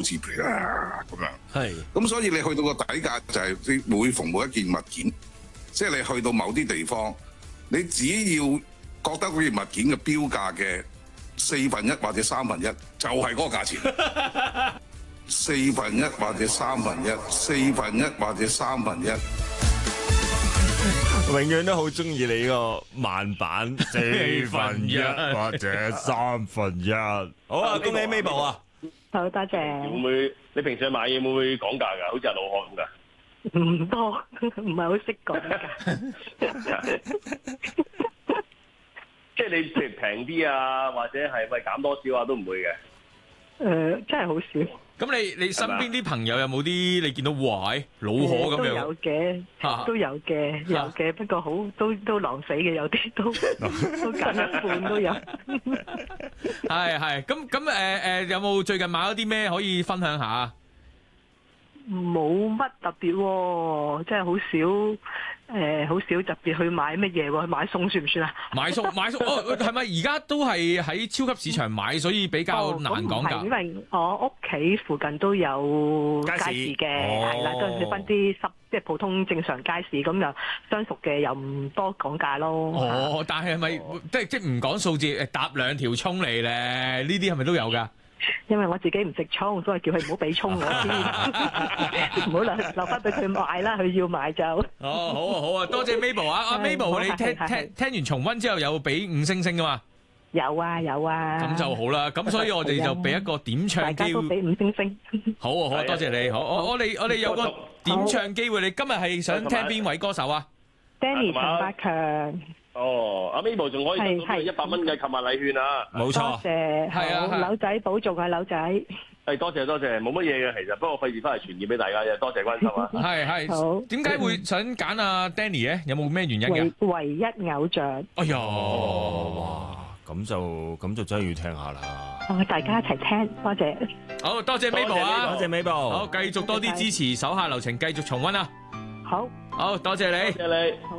似咁樣。 係。 咁所以你去到個底價就係你每逢每一件物件，即係你去到某啲地方，你只要覺得嗰件物件嘅標價嘅1/4或者1/3，就係嗰個價錢。1/4或者1/3，1/4或者1/3。 永遠都好中意你個慢版1/4或者1/3。好啊，恭喜 Mabel 啊！ 好多謝。 會唔會你平時去買嘢會唔會講價㗎？好似阿老漢咁㗎？ 唔多，唔係好識講價。 即係你譬如平啲啊，或者係喂減多少啊，都唔會嘅。 真係好少。 咁你身邊啲朋友有冇啲你見到哇老可咁樣？ 都有嘅，都有嘅，有嘅。不過好都狼死嘅，有啲都減一半都有。 係咁有冇最近買咗啲咩可以分享下？ 冇乜特別喎，即係好少好少特別去買乜嘢喎？買餸算唔算啊？ 買餸哦，係咪而家都係喺超級市場買，所以比較難講價？ 因為我屋企附近都有街市嘅，係啦，都係分啲即係普通正常街市，咁又相熟嘅又唔多講價咯。 哦，但係咪即係唔講數字，搭2條葱嚟咧？呢啲係咪都有㗎？ 因為我自己唔食葱，所以叫佢唔好俾葱我先，唔好留翻俾佢買啦，佢要買就。 哦，好啊，多謝 Mabel 啊，Mabel 你聽完重溫之後有俾5星星㗎嘛？ 有啊。 咁就好啦，咁所以我哋就俾一個點唱機會， 大家都俾5星星。 好，多謝你。好，我哋有個點唱機會，你今日係想聽邊位歌手啊 ？Danny 陳百強。 哦，阿 Mabel 仲可以得到100蚊嘅購物禮券啊！ 冇錯， 多謝，係啊，柳仔保重啊，柳仔。 係多謝，冇乜嘢嘅其實，不過費事翻嚟傳染俾大家啫。多謝關心啊！ 係好。點解會想揀阿 Danny 咧？有冇咩原因嘅？ 唯一偶像。 哎呀， 哇！咁就真係要聽下啦。 大家一齊聽，多謝。 好多謝 Mabel 啊！ 多謝 Mabel。 好，繼續多啲支持，手下留情，繼續重溫啊！ 好， 多謝你。 多謝你。